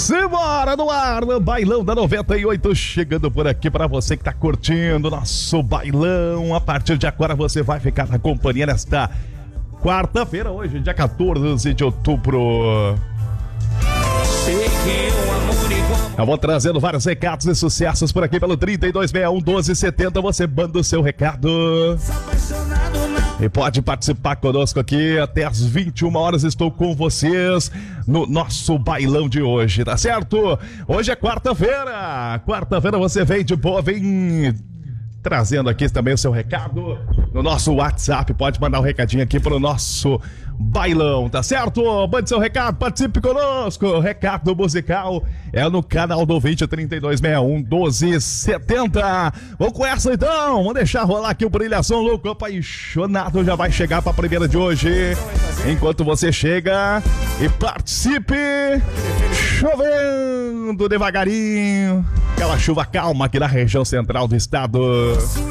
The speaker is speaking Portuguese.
Simbora no ar, no Bailão da 98, chegando por aqui para você que tá curtindo nosso bailão. A partir de agora você vai ficar na companhia nesta quarta-feira, hoje, dia 14 de outubro. Eu vou trazendo vários recados e sucessos por aqui pelo 3261-1270. Você manda o seu recado e pode participar conosco aqui até as 21 horas. Estou com vocês no nosso bailão de hoje, tá certo? Hoje é quarta-feira. Quarta-feira você vem de boa, vem trazendo aqui também o seu recado no nosso WhatsApp. Pode mandar um recadinho aqui pro nosso bailão, tá certo? Mande seu recado, participe conosco. O recado musical é no canal do 20-3261-1270. Vamos com essa então, vamos deixar rolar aqui o Brilhação Louco Apaixonado. Já vai chegar pra primeira de hoje. Enquanto você chega e participe, chovendo devagarinho, aquela chuva calma aqui na região central do estado.